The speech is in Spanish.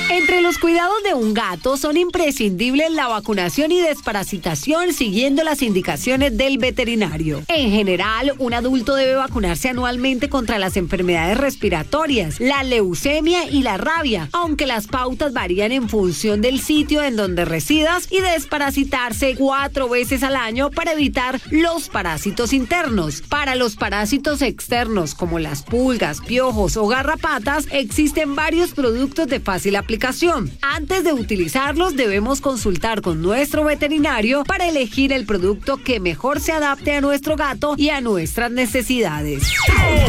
Entre los cuidados de un gato son imprescindibles la vacunación y desparasitación siguiendo las indicaciones del veterinario. En general, un adulto debe vacunarse anualmente contra las enfermedades respiratorias, la leucemia y la rabia, aunque las pautas varían en función del sitio en donde residas, y desparasitarse 4 veces al año para evitar los parásitos internos. Para los parásitos externos, como las pulgas, piojos o garrapatas, existen varios productos de fácil aplicación. Antes de utilizarlos, debemos consultar con nuestro veterinario para elegir el producto que mejor se adapte a nuestro gato y a nuestras necesidades.